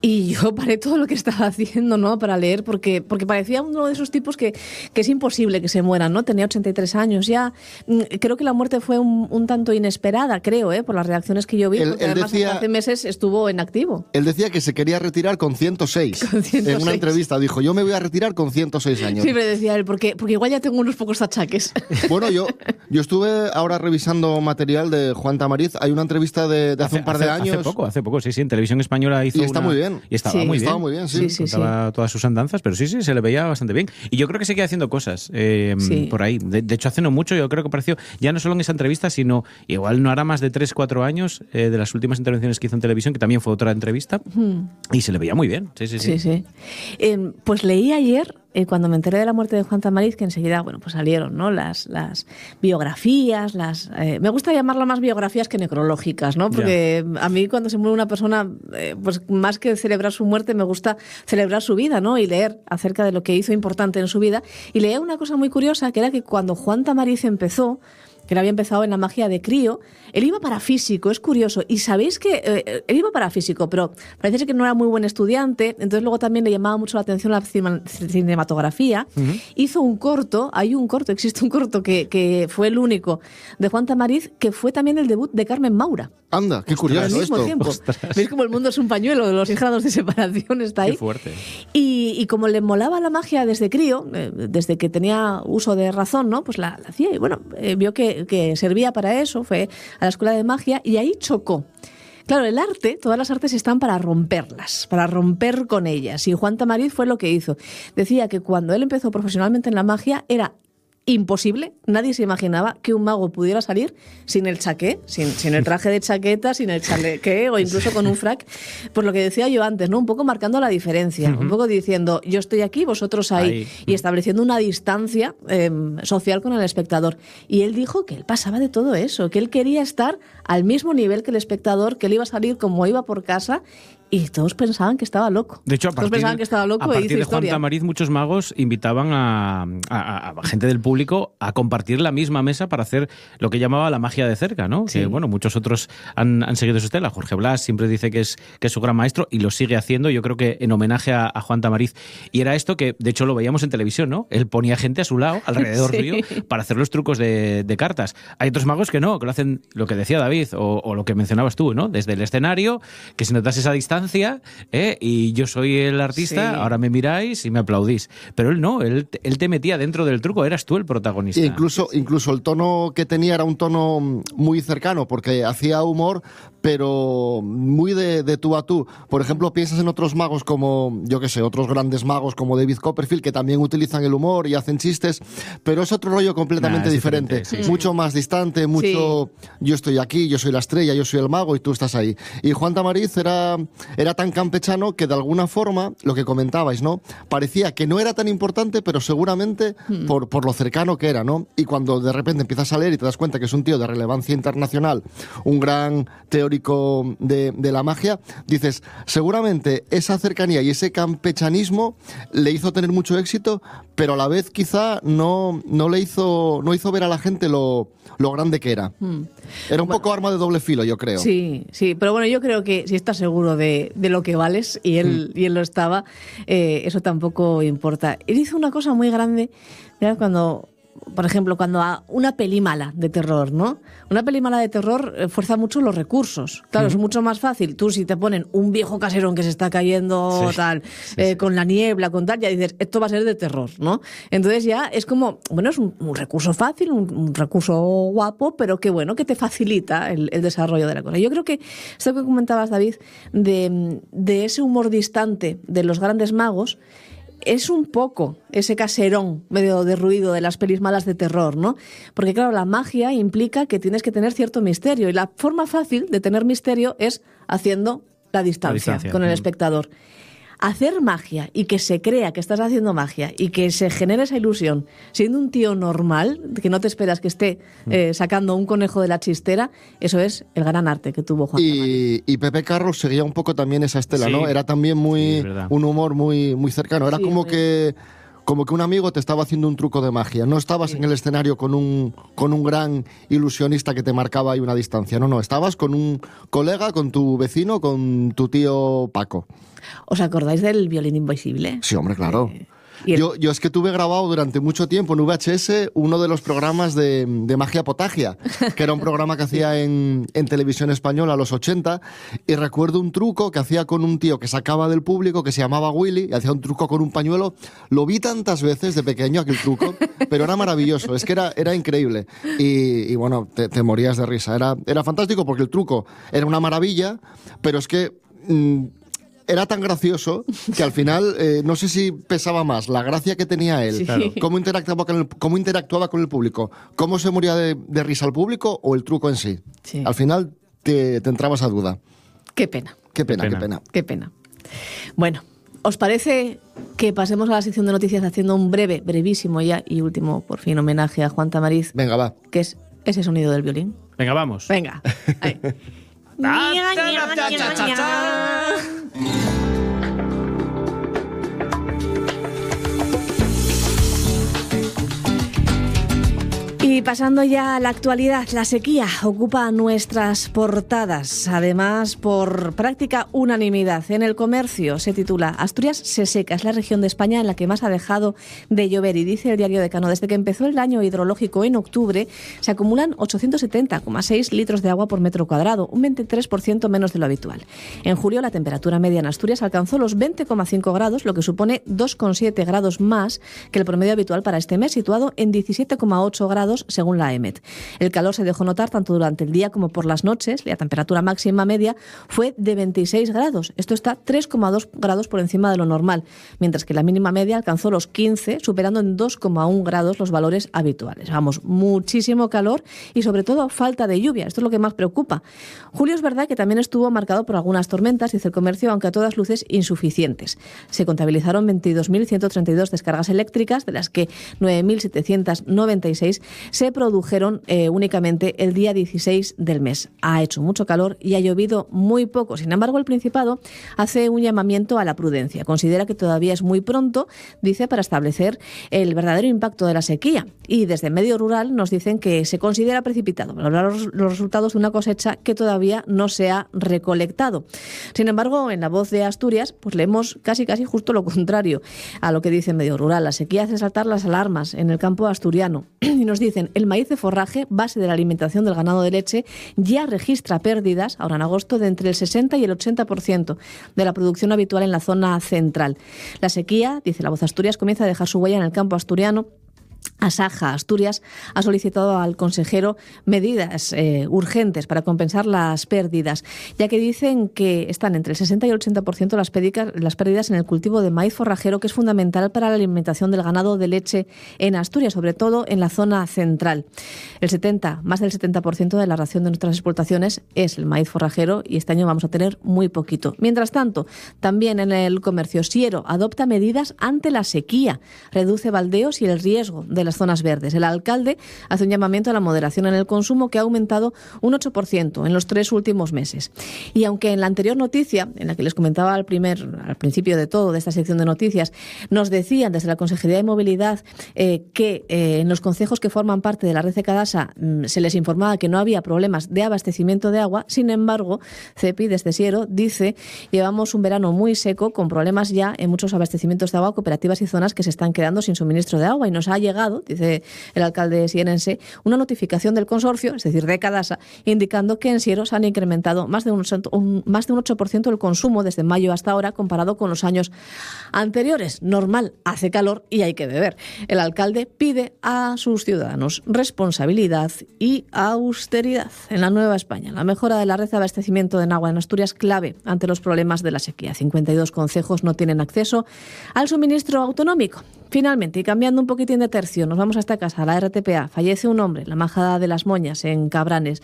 Y yo paré todo lo que estaba haciendo, ¿no?, para leer, porque parecía uno de esos tipos que es imposible que se mueran, ¿no? Tenía 83 años ya. Creo que la muerte fue un tanto inesperada, creo, por las reacciones que yo vi, porque además hace meses estuvo en activo. Él decía que se quería retirar con 106. Con 106. En una entrevista dijo, yo me voy a retirar con 106 años. Siempre decía él, porque igual ya tengo unos pocos achaques. Bueno, yo estuve ahora revisando material de Juan Tamariz. Hay una entrevista de hace un par de años. Hace poco, sí, en Televisión Española hizo y está muy bien. Y estaba muy bien. Estaba muy bien, sí. Contaba todas sus andanzas, pero sí, se le veía bastante bien. Y yo creo que sigue haciendo cosas por ahí. De hecho, hace no mucho, yo creo que apareció, ya no solo en esa entrevista, sino igual no hará más de 3-4 años de las últimas intervenciones que hizo en televisión, que también fue otra entrevista, y se le veía muy bien. Sí. Pues leí ayer, cuando me enteré de la muerte de Juan Tamariz, que enseguida, bueno, pues salieron, ¿no?, las biografías, me gusta llamarlas más biografías que necrológicas, ¿no? Porque a mí cuando se muere una persona, pues más que celebrar su muerte, me gusta celebrar su vida, ¿no?, y leer acerca de lo que hizo importante en su vida. Y leía una cosa muy curiosa, que era que cuando Juan Tamariz empezó, que él había empezado en la magia de crío, él iba para físico, es curioso. Y sabéis que él iba para físico, pero parece ser que no era muy buen estudiante, entonces luego también le llamaba mucho la atención la cinematografía. Hizo un corto, existe un corto que fue el único de Juan Tamariz, que fue también el debut de Carmen Maura. Anda, qué curioso al mismo esto. Tiempo. ¿Veis cómo el mundo es un pañuelo? De los 6 grados de separación está ahí. Qué fuerte. Y como le molaba la magia desde crío, desde que tenía uso de razón, ¿no?, pues la hacía. Y bueno, vio que servía para eso, fue a la escuela de magia y ahí chocó. Claro, el arte, todas las artes están para romperlas, para romper con ellas. Y Juan Tamariz fue lo que hizo. Decía que cuando él empezó profesionalmente en la magia era imposible, nadie se imaginaba que un mago pudiera salir sin el chaqué, sin el traje de chaqueta, sin el chalequé o incluso con un frac, por lo que decía yo antes, ¿no?, un poco marcando la diferencia, un poco diciendo yo estoy aquí, vosotros ahí. Y estableciendo una distancia social con el espectador. Y él dijo que él pasaba de todo eso, que él quería estar al mismo nivel que el espectador, que él iba a salir como iba por casa. Y todos pensaban que estaba loco. De hecho, a partir de Juan Tamariz, muchos magos invitaban a gente del público a compartir la misma mesa para hacer lo que llamaba la magia de cerca, ¿no? Sí. Que, bueno, muchos otros han seguido su estela. Jorge Blas siempre dice que es su gran maestro y lo sigue haciendo, yo creo que en homenaje a Juan Tamariz. Y era esto que, de hecho, lo veíamos en televisión, ¿no? Él ponía gente a su lado, alrededor suyo, para hacer los trucos de cartas. Hay otros magos que no, que lo hacen, lo que decía David, o lo que mencionabas tú, ¿no? Desde el escenario, que si notas esa distancia, y yo soy el artista, ahora me miráis y me aplaudís. Pero él no, él te metía dentro del truco, eras tú el protagonista. E incluso el tono que tenía era un tono muy cercano, porque hacía humor, pero muy de tú a tú. Por ejemplo, piensas en otros magos como, yo qué sé, otros grandes magos como David Copperfield, que también utilizan el humor y hacen chistes, pero es otro rollo completamente diferente. Mucho más distante, mucho yo estoy aquí, yo soy la estrella, yo soy el mago y tú estás ahí. Y Juan Tamariz era tan campechano que de alguna forma, lo que comentabais, ¿no?, parecía que no era tan importante, pero seguramente por lo cercano que era, ¿no? Y cuando de repente empiezas a leer y te das cuenta que es un tío de relevancia internacional, un gran teórico de la magia, dices, seguramente esa cercanía y ese campechanismo le hizo tener mucho éxito, pero a la vez quizá no hizo ver a la gente lo grande que era. Era un poco arma de doble filo, yo creo. Sí, pero bueno, yo creo que si estás seguro de lo que vales, y él lo estaba, eso tampoco importa. Él hizo una cosa muy grande, mira, cuando, por ejemplo, cuando a una peli mala de terror, ¿no? Una peli mala de terror fuerza mucho los recursos. Claro, es mucho más fácil. Tú, si te ponen un viejo caserón que se está cayendo con la niebla, con tal, ya dices, esto va a ser de terror, ¿no? Entonces ya es como, bueno, es un recurso fácil, un recurso guapo, pero que bueno, que te facilita el desarrollo de la cosa. Yo creo que esto que comentabas, David, de ese humor distante de los grandes magos, es un poco ese caserón medio derruido de las pelis malas de terror, ¿no? Porque claro, la magia implica que tienes que tener cierto misterio, y la forma fácil de tener misterio es haciendo la distancia con el espectador. Hacer magia y que se crea que estás haciendo magia y que se genere esa ilusión siendo un tío normal, que no te esperas que esté sacando un conejo de la chistera, eso es el gran arte que tuvo Juan Tamariz. Y Pepe Carros seguía un poco también esa estela, ¿no? Era también un humor muy, muy cercano. Era como que como que un amigo te estaba haciendo un truco de magia. No estabas en el escenario con un gran ilusionista que te marcaba ahí una distancia. No, estabas con un colega, con tu vecino, con tu tío Paco. ¿Os acordáis del violín invisible? Sí, hombre, claro. Yo es que tuve grabado durante mucho tiempo en VHS uno de los programas de Magia Potagia, que era un programa que hacía en televisión española a los 80, y recuerdo un truco que hacía con un tío que sacaba del público, que se llamaba Willy, y hacía un truco con un pañuelo. Lo vi tantas veces de pequeño aquel truco, pero era maravilloso, es que era increíble. Y bueno, te morías de risa. Era fantástico porque el truco era una maravilla, pero es que... era tan gracioso que al final no sé si pesaba más la gracia que tenía él, claro, cómo interactuaba con el público, cómo se moría de risa el público o el truco en sí. Al final te entrabas a duda. Qué pena. Qué pena. Bueno, ¿os parece que pasemos a la sección de noticias haciendo un brevísimo ya y último, por fin, homenaje a Juan Tamariz? Venga, va. Que es ese sonido del violín. Venga, vamos. Venga. Ahí. Y pasando ya a la actualidad, la sequía ocupa nuestras portadas, además por práctica unanimidad. En El Comercio se titula Asturias se seca, es la región de España en la que más ha dejado de llover, y dice el Diario Decano, desde que empezó el año hidrológico en octubre se acumulan 870,6 litros de agua por metro cuadrado, un 23% menos de lo habitual. En julio la temperatura media en Asturias alcanzó los 20,5 grados, lo que supone 2,7 grados más que el promedio habitual para este mes, situado en 17,8 grados según la EMET. El calor se dejó notar tanto durante el día como por las noches. La temperatura máxima media fue de 26 grados. Esto está 3,2 grados por encima de lo normal, mientras que la mínima media alcanzó los 15, superando en 2,1 grados los valores habituales. Vamos, muchísimo calor y sobre todo falta de lluvia. Esto es lo que más preocupa. Julio es verdad que también estuvo marcado por algunas tormentas, dice El Comercio, aunque a todas luces insuficientes. Se contabilizaron 22.132 descargas eléctricas, de las que 9.796 se produjeron únicamente el día 16 del mes. Ha hecho mucho calor y ha llovido muy poco. Sin embargo, el Principado hace un llamamiento a la prudencia. Considera que todavía es muy pronto, dice, para establecer el verdadero impacto de la sequía. Y desde Medio Rural nos dicen que se considera precipitado valorar los resultados de una cosecha que todavía no se ha recolectado. Sin embargo, en La Voz de Asturias, pues leemos casi justo lo contrario a lo que dice Medio Rural. La sequía hace saltar las alarmas en el campo asturiano. Y nos dicen, el maíz de forraje, base de la alimentación del ganado de leche, ya registra pérdidas, ahora en agosto, de entre el 60 y el 80% de la producción habitual en la zona central. La sequía, dice La Voz Asturias, comienza a dejar su huella en el campo asturiano. Asaja Asturias ha solicitado al consejero medidas urgentes para compensar las pérdidas, ya que dicen que están entre el 60 y el 80% las pérdidas en el cultivo de maíz forrajero, que es fundamental para la alimentación del ganado de leche en Asturias, sobre todo en la zona central. Más del 70% de la ración de nuestras exportaciones es el maíz forrajero y este año vamos a tener muy poquito. Mientras tanto, también en El Comercio, Siero adopta medidas ante la sequía, reduce baldeos y el riesgo de las zonas verdes. El alcalde hace un llamamiento a la moderación en el consumo, que ha aumentado un 8% en los 3 últimos meses. Y aunque en la anterior noticia, en la que les comentaba al principio de todo, de esta sección de noticias, nos decían desde la Consejería de Movilidad que en los concejos que forman parte de la red de Cadasa se les informaba que no había problemas de abastecimiento de agua. Sin embargo, CEPI desde Siero dice: llevamos un verano muy seco con problemas ya en muchos abastecimientos de agua, cooperativas y zonas que se están quedando sin suministro de agua, y nos ha llegado, dice el alcalde sierense, una notificación del consorcio, es decir, de Cadasa, indicando que en Siero se han incrementado más de un 8% el consumo desde mayo hasta ahora, comparado con los años anteriores. Normal, hace calor y hay que beber. El alcalde pide a sus ciudadanos responsabilidad y austeridad en la Nueva España. La mejora de la red de abastecimiento de agua en Asturias, clave ante los problemas de la sequía. 52 concejos no tienen acceso al suministro autonómico. Finalmente, y cambiando un poquitín de tercio, nos vamos a esta casa, la RTPA. Fallece un hombre en la Majada de las Moñas, en Cabrales.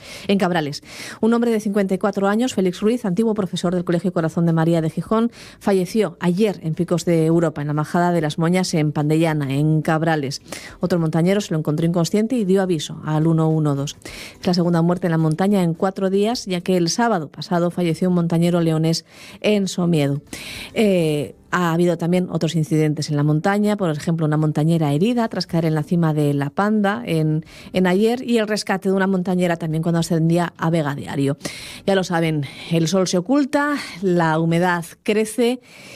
Un hombre de 54 años, Félix Ruiz, antiguo profesor del Colegio Corazón de María de Gijón, falleció ayer en Picos de Europa, en la Majada de las Moñas, en Pandellana, en Cabrales. Otro montañero se lo encontró inconsciente y dio aviso al 112. Es la segunda muerte en la montaña en 4 días, ya que el sábado pasado falleció un montañero leonés en Somiedo. Ha habido también otros incidentes en la montaña, por ejemplo, una montañera herida tras caer en la cima de la Panda en Ayer, y el rescate de una montañera también cuando ascendía a Vega Diario. Ya lo saben, el sol se oculta, la humedad crece